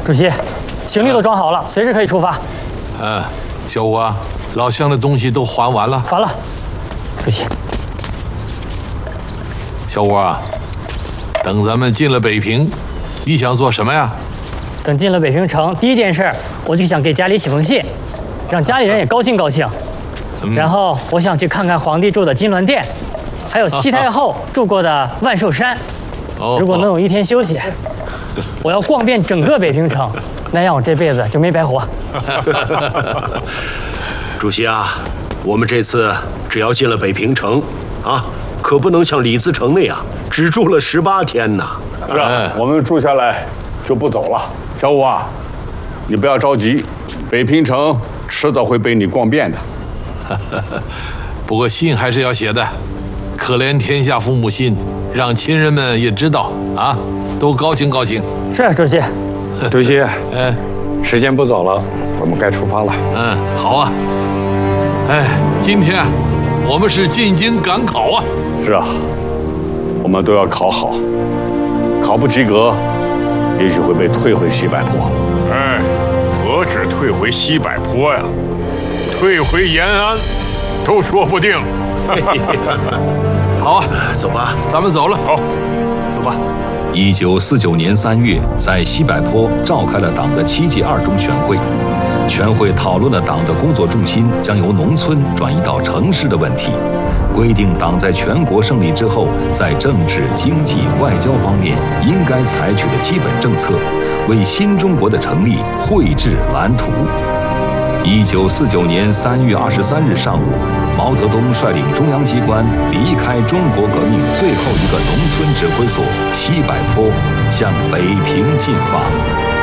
主席，行李都装好了，随时可以出发。 小五啊，老乡的东西都还完了。 完了，主席。 小五啊，等咱们进了北平，你想做什么呀？ 等进了北平城，第一件事我就想给家里写封信，让家里人也高兴高兴。然后我想去看看皇帝住的金銮殿，还有西太后住过的万寿山。如果能有一天休息，我要逛遍整个北平城，那样我这辈子就没白活。 主席啊，我们这次只要进了北平城啊，可不能像李自成那样只住了18天呐。 是啊，我们住下来就不走了。小五啊，你不要着急，北平城迟早会被你逛遍的。 不过信还是要写的，可怜天下父母心，让亲人们也知道啊，都高兴高兴。 是，主席。 主席，时间不早了，我们该出发了。 好啊。今天我们是进京赶考啊。 是啊，我们都要考好，考不及格，也许会被退回西柏坡。 何止退回西柏坡呀，退回延安都说不定。 好啊， 走吧， 咱们走了。 好， 走吧。 1949年3月，在西柏坡召开了党的7届2中全会。全会讨论了党的工作重心将由农村转移到城市的问题，规定党在全国胜利之后，在政治、经济、外交方面应该采取的基本政策，为新中国的成立绘制蓝图。1949年3月23日上午，毛泽东率领中央机关离开中国革命最后一个农村指挥所西柏坡，向北平进发。